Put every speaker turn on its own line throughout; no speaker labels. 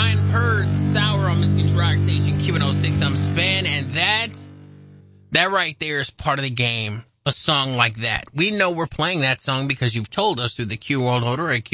Ryan Purd, Sour on Michigan's Rock Station, Q106. I'm Span, and that right there is part of the game. A song like that. We know we're playing that song because you've told us through the Q World Order at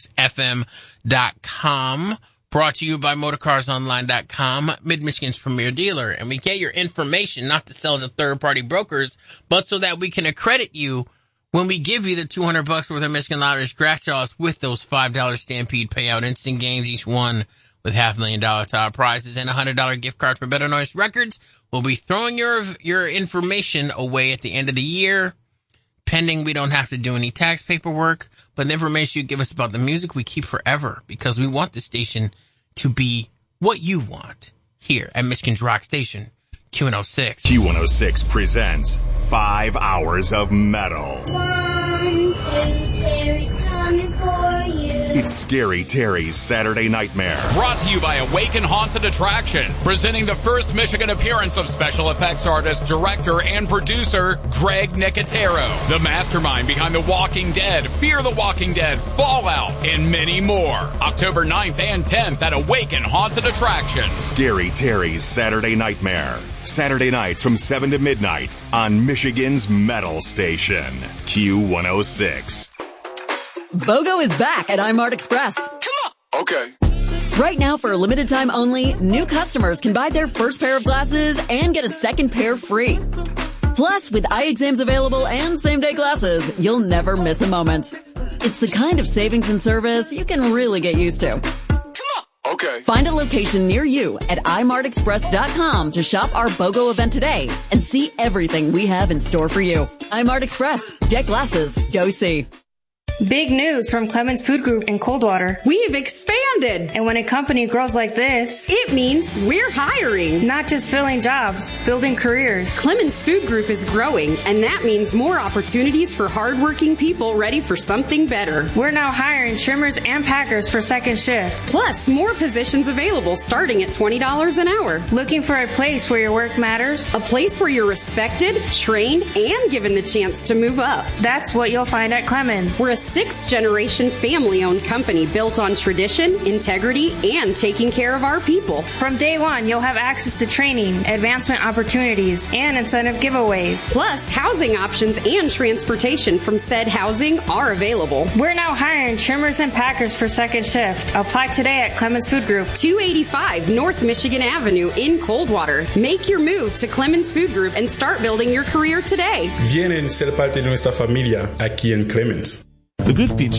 Q106FM.com. Brought to you by MotorCarsOnline.com, Mid-Michigan's premier dealer. And we get your information not to sell to third-party brokers, but so that we can accredit you when we give you the $200 worth of Michigan Lottery scratch-offs with those $5 Stampede payout instant games, each one with $500,000 top prizes and a $100 gift card for Better Noise Records. We'll be throwing your information away at the end of the year, pending we don't have to do any tax paperwork. But the information you give us about the music, we keep forever because we want the station to be what you want here at Michigan's Rock Station, Q106.
Q106 presents 5 hours of metal.
1, 2, Terry's coming for you.
It's Scary Terry's Saturday Nightmare.
Brought to you by Awaken Haunted Attraction, presenting the first Michigan appearance of special effects artist, director, and producer Greg Nicotero, the mastermind behind The Walking Dead, Fear the Walking Dead, Fallout, and many more. October 9th and 10th at Awaken Haunted Attraction.
Scary Terry's Saturday Nightmare. Saturday nights from 7 to midnight on Michigan's Metal Station, Q106.
BOGO is back at iMart Express.
Come on. Okay.
Right now, for a limited time only, new customers can buy their first pair of glasses and get a second pair free. Plus, with eye exams available and same-day glasses, you'll never miss a moment. It's the kind of savings and service you can really get used to.
Come on. Okay.
Find a location near you at imartexpress.com to shop our BOGO event today and see everything we have in store for you. iMart Express. Get glasses. Go see.
Big news from Clemens Food Group in Coldwater.
We've expanded.
And when a company grows like this,
it means we're hiring.
Not just filling jobs, building careers.
Clemens Food Group is growing, and that means more opportunities for hardworking people ready for something better.
We're now hiring trimmers and packers for second shift.
Plus, more positions available starting at $20 an hour.
Looking for a place where your work matters?
A place where you're respected, trained, and given the chance to move up.
That's what you'll find at Clemens.
We're a sixth-generation family-owned company built on tradition, integrity, and taking care of our people.
From day one, you'll have access to training, advancement opportunities, and incentive giveaways.
Plus, housing options and transportation from said housing are available.
We're now hiring trimmers and packers for second shift. Apply today at Clemens Food Group.
285 North Michigan Avenue in Coldwater. Make your move to Clemens Food Group and start building your career today.
Vienen ser parte de nuestra familia aquí en Clemens.
The Good Feet